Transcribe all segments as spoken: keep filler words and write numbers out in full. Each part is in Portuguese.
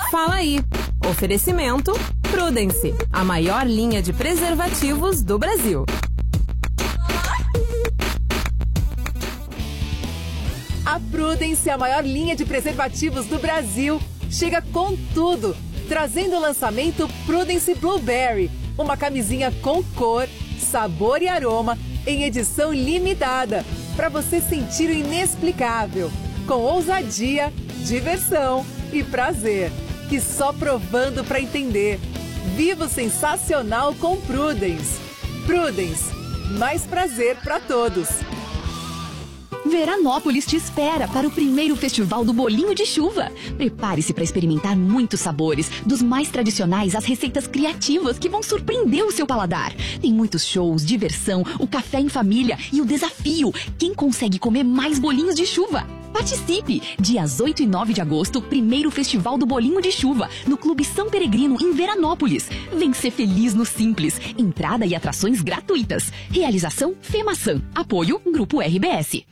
Fala aí. Oferecimento Prudence, a maior linha de preservativos do Brasil. A Prudence, a maior linha de preservativos do Brasil, chega com tudo, trazendo o lançamento Prudence Blueberry, uma camisinha com cor, sabor e aroma em edição limitada, para você sentir o inexplicável, com ousadia, diversão e prazer, que só provando para entender. Viva o sensacional com Prudence. Prudence, mais prazer para todos. Veranópolis te espera para o primeiro festival do Bolinho de Chuva. Prepare-se para experimentar muitos sabores, dos mais tradicionais às receitas criativas que vão surpreender o seu paladar. Tem muitos shows, diversão, o café em família e o desafio: quem consegue comer mais bolinhos de chuva? Participe! Dias oito e nove de agosto, primeiro Festival do Bolinho de Chuva, no Clube São Peregrino, em Veranópolis. Vem ser feliz no Simples. Entrada e atrações gratuitas. Realização FEMAÇã. Apoio Grupo R B S.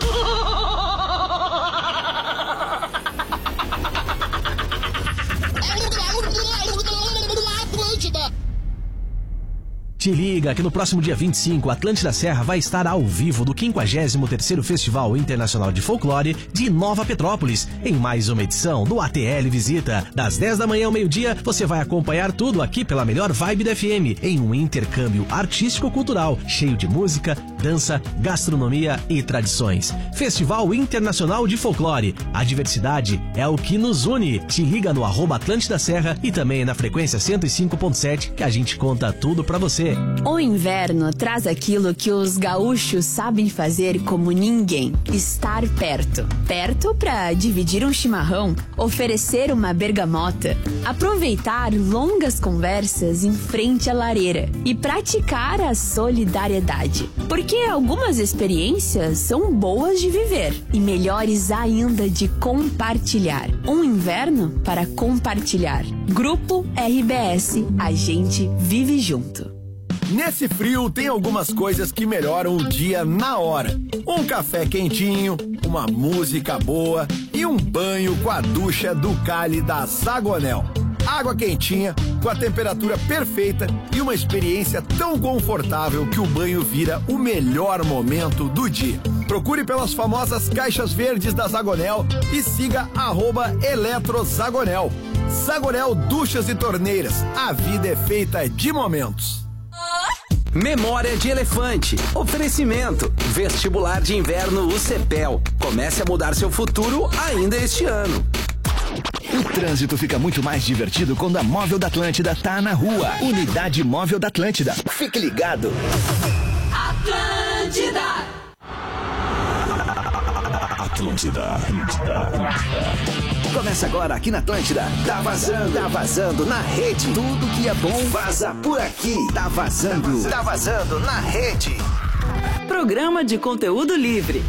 Te liga que no próximo dia vinte e cinco, Atlântida Serra vai estar ao vivo do quinquagésimo terceiro Festival Internacional de Folclore de Nova Petrópolis, em mais uma edição do A T L Visita. Das dez da manhã ao meio-dia, você vai acompanhar tudo aqui pela melhor vibe da F M, em um intercâmbio artístico-cultural, cheio de música, dança, gastronomia e tradições. Festival Internacional de Folclore. A diversidade é o que nos une. Te liga no arroba Atlântida Serra e também na frequência cento e cinco ponto sete, que a gente conta tudo pra você. O inverno traz aquilo que os gaúchos sabem fazer como ninguém: estar perto. Perto para dividir um chimarrão, oferecer uma bergamota, aproveitar longas conversas em frente à lareira e praticar a solidariedade. Porque algumas experiências são boas de viver e melhores ainda de compartilhar. Um inverno para compartilhar. Grupo R B S, a gente vive junto. Nesse frio, tem algumas coisas que melhoram o dia na hora. Um café quentinho, uma música boa e um banho com a ducha do Cali da Zagonel. Água quentinha, com a temperatura perfeita e uma experiência tão confortável que o banho vira o melhor momento do dia. Procure pelas famosas caixas verdes da Zagonel e siga arroba eletrozagonel. Zagonel Duchas e Torneiras. A vida é feita de momentos. Memória de Elefante. Oferecimento. Vestibular de Inverno U C P E L. Comece a mudar seu futuro ainda este ano. O trânsito fica muito mais divertido quando a Móvel da Atlântida tá na rua. Unidade Móvel da Atlântida. Fique ligado. Atlântida. Atlântida. Atlântida. Começa agora aqui na Atlântida. Tá vazando. Tá vazando na rede. Tudo que é bom vaza por aqui. Tá vazando. Tá vazando na rede. Programa de conteúdo livre.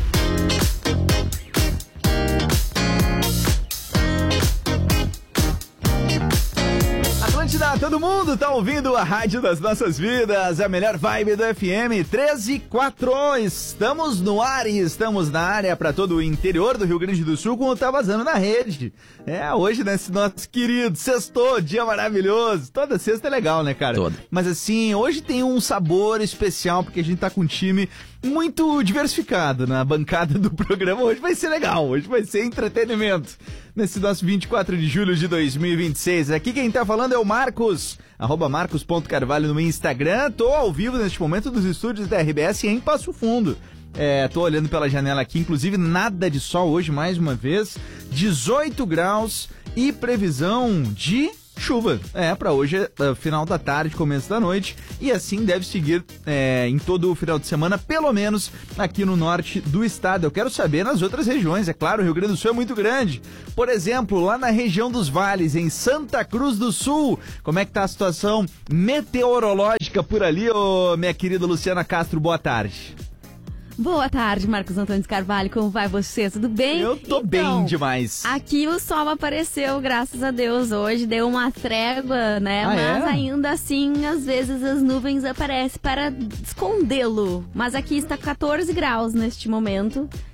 Atlântida, todo mundo tá ouvindo a rádio das nossas vidas, a melhor vibe do F M, treze e quatro. Estamos no ar e estamos na área para todo o interior do Rio Grande do Sul com o Tá Vazando na Rede. É, hoje, nesse nosso querido sextou, dia maravilhoso. Toda sexta é legal, né, cara? Toda. Mas assim, hoje tem um sabor especial porque a gente tá com um time muito diversificado na bancada do programa. Hoje vai ser legal, hoje vai ser entretenimento. Nesse nosso vinte e quatro de julho de dois mil e vinte e seis. Aqui quem tá falando é o Marcos, arroba marcos ponto carvalho no Instagram. Tô ao vivo neste momento dos estúdios da R B S em Passo Fundo. É, tô olhando pela janela aqui, inclusive nada de sol hoje mais uma vez. dezoito graus e previsão de chuva. É, pra hoje é final da tarde, começo da noite, e assim deve seguir é, em todo o final de semana, pelo menos aqui no norte do estado. Eu quero saber nas outras regiões, é claro, o Rio Grande do Sul é muito grande. Por exemplo, lá na região dos vales, em Santa Cruz do Sul, como é que tá a situação meteorológica por ali, ô, minha querida Luciana Castro, boa tarde. Boa tarde, Marcos Antônio de Carvalho, como vai você? Tudo bem? Eu tô então, bem demais. Aqui o sol apareceu, graças a Deus, hoje deu uma trégua, né? Ah, Mas é? ainda assim, às vezes as nuvens aparecem para escondê-lo. Mas aqui está quatorze graus neste momento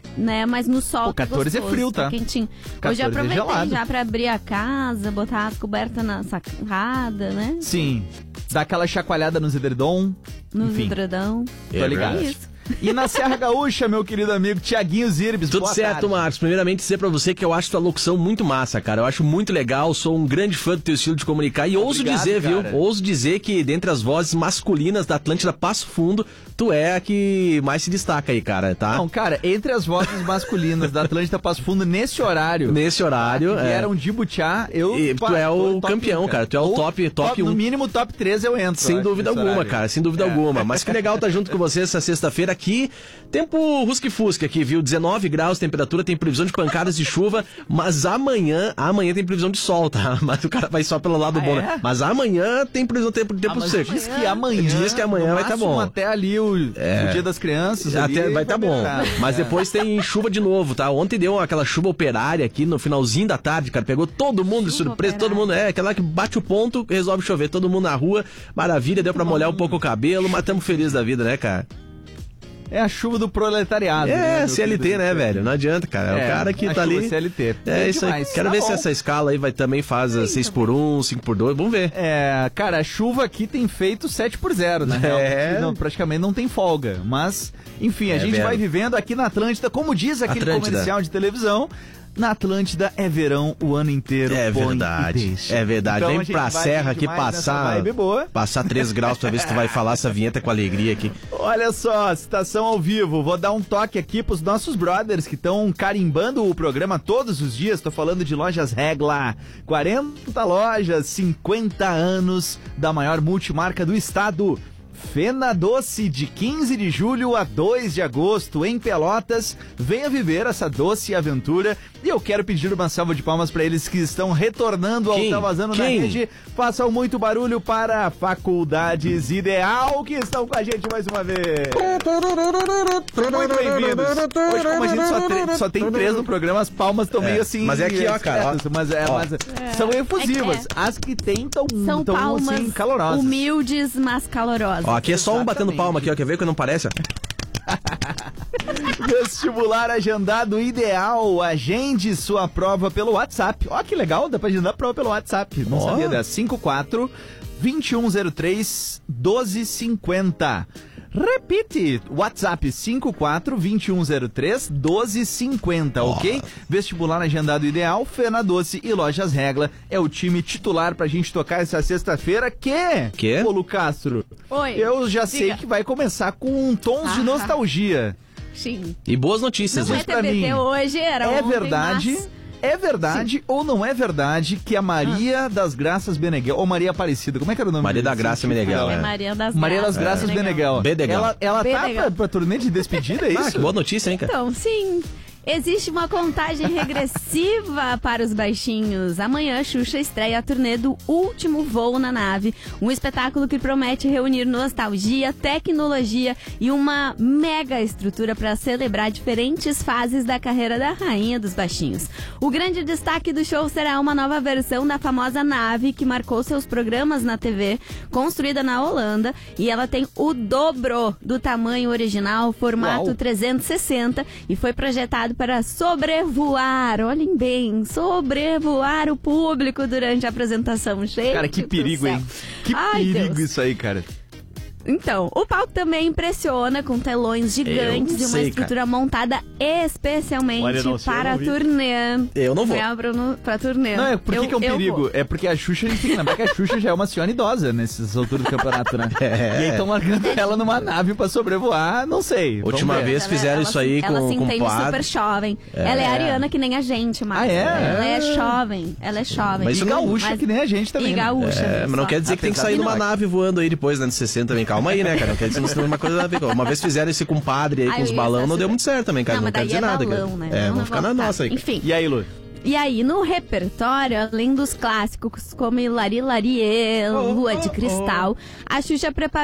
né? Mas no sol Pô, quatorze gostoso, é frio, tá? Quentinho. Hoje eu aproveitei é gelado. já pra abrir a casa, botar as cobertas na sacada, né? Sim. Dá aquela chacoalhada nos edredom. No Enfim. edredom. Tô ligado. É isso. E na Serra Gaúcha, meu querido amigo Tiaguinho Zirbis. Tudo boa certo, tarde. Marcos. Primeiramente, dizer pra você que eu acho tua locução muito massa, cara. Eu acho muito legal, sou um grande fã do teu estilo de comunicar. E ouso Obrigado, dizer, cara. viu? Ouso dizer que dentre as vozes masculinas da Atlântida Passo Fundo, tu é a que mais se destaca aí, cara, tá? Não, cara, entre as vozes masculinas da Atlântida Passo Fundo, nesse horário... Nesse horário, que é. vieram de Butiá, eu... E tu é o campeão, cara. Tu é o top, top um. No mínimo, top três eu entro. Sem eu acho, dúvida nesse alguma, horário. cara, sem dúvida É. alguma. Mas que legal estar junto com você essa sexta-feira aqui. Tempo rusque-fusque aqui, viu? dezenove graus, temperatura, tem previsão de pancadas de chuva, mas amanhã, amanhã tem previsão de sol, tá? Mas o cara vai só pelo lado Ah, bom, é? né? Mas amanhã tem previsão de tempo, de tempo Ah, mas seco. diz que amanhã... Diz que amanhã no vai estar máximo bom. até ali o, É. o Dia das Crianças. ali, Até vai estar bom. melhorar. Mas É. depois tem chuva de novo, tá? Ontem deu aquela chuva operária aqui no finalzinho da tarde, cara. Pegou todo mundo de Chuva surpresa, todo operária. mundo. É, aquela que bate o ponto, resolve chover. Todo mundo na rua, maravilha, deu pra molhar um pouco o cabelo, mas tamo feliz da vida, né, cara? É a chuva do proletariado. É, né, meu C L T, querido? né, velho? Não adianta, cara. É, É, o cara que a tá chuva ali. C L T. É, É isso aí. demais. Quero Tá ver bom. se essa escala aí vai também faz seis por um, cinco por dois. Vamos ver. É, cara, a chuva aqui tem feito sete por zero, né? É. Não, praticamente não tem folga. Mas, enfim, a É gente verbo. vai vivendo aqui na Atlântida, como diz aquele Atlântida. comercial de televisão. Na Atlântida é verão o ano inteiro. É põe verdade. e deixa. É verdade. Então, a Vem gente pra vai serra aqui demais nessa passar. vibe boa. Passar três graus pra ver se tu vai falar essa vinheta com alegria aqui. Olha só, citação ao vivo. Vou dar um toque aqui pros nossos brothers que estão carimbando o programa todos os dias. Tô falando de Lojas Regla. quarenta lojas, cinquenta anos da maior multimarca do estado. Fena Doce, de quinze de julho a dois de agosto, em Pelotas. Venha viver essa doce aventura. E eu quero pedir uma salva de palmas para eles que estão retornando ao Quem? Tá Vazando na Quem? Rede. Façam muito barulho para Faculdades Ideal, que estão com a gente mais uma vez. Muito bem-vindos. Hoje, como a gente só, tre- só tem três no programa, as palmas estão É, meio assim... mas é aqui, ó, cara, ó. discretas, Mas, é, Ó. mas são efusivas. É As que tem estão São palmas assim, calorosas. humildes, mas calorosas. Ó, aqui é só um batendo Exatamente. palma aqui, ó. Quer ver que não parece? ó? Vestibular agendado ideal. Agende sua prova pelo WhatsApp. Ó, que legal, dá pra agendar a prova pelo WhatsApp. Não Ó. sabia dessa. cinco quatro, dois um zero três, um dois cinco zero. Repite, WhatsApp cinco quatro, dois um zero três, um dois cinco zero, ok? Vestibular agendado ideal, Fena Doce e Lojas Regla é o time titular pra gente tocar essa sexta-feira que... Que? Ô, Lu Castro, Oi. eu já sei Diga. que vai começar com tons de nostalgia. Sim. E boas notícias, Não né? é pra T B T mim, hoje, era É ontem, verdade... mas... É verdade ou não é verdade que a Maria das Graças Beneguel, ou Maria Aparecida, como é que era o nome? Maria da desse Graça científico? Meneghel, É é. Maria das Maria das Graças. Graças Beneghel. Beneguel. Beneghel. Ela, ela tá Beneghel. pra, pra turnê de despedida, é Ah, isso? que boa notícia, hein, cara? Então, sim. Existe uma contagem regressiva para os baixinhos. Amanhã, Xuxa estreia a turnê do Último Voo na Nave, um espetáculo que promete reunir nostalgia, tecnologia e uma mega estrutura para celebrar diferentes fases da carreira da rainha dos baixinhos. O grande destaque do show será uma nova versão da famosa nave que marcou seus programas na T V, construída na Holanda, e ela tem o dobro do tamanho original, formato Uau. trezentos e sessenta, e foi projetado para sobrevoar, olhem bem, sobrevoar o público durante a apresentação. Gente Cara, que do perigo, céu. hein? Que Ai, perigo Deus. isso aí, cara. Então, o palco também impressiona com telões gigantes Eu e uma sei, estrutura montada especialmente Olha, não sei, eu para não a vi. turnê. Eu não vou. Pra, Bruno, pra turnê. Não, é por que Eu- que é um eu perigo? vou. É porque a Xuxa, a gente tem que lembrar que a Xuxa já é uma senhora idosa nessas alturas do campeonato, né? É. E aí estão marcando ela numa nave pra sobrevoar, não sei. Vamos Última ver. vez Ela- fizeram ela isso se- aí ela com, se com entende o padre. super jovem. Ela é ariana que nem a gente, Marcos. Ah, é? Ela é jovem. Ela é jovem. Mas E isso não- gaúcha mas- que nem a gente também. E né? gaúcha. É, viu mas não só? quer dizer que tem que Apesar sair de numa não. nave voando aí depois, né, anos sessenta também. Calma aí, né, cara? Não quer dizer que não tem uma coisa a ver. Uma vez fizeram esse com padre aí, Ai, com os eu ia balão, estar não deu super- muito certo também, cara. Não, Não, mas quer daí dizer é nada, balão, cara. né? É, Não vamos ficar na vamos nossa aí. Enfim. E aí, Lu? E aí, no repertório, além dos clássicos como Lari Lariê, Lua de Cristal, a Xuxa preparou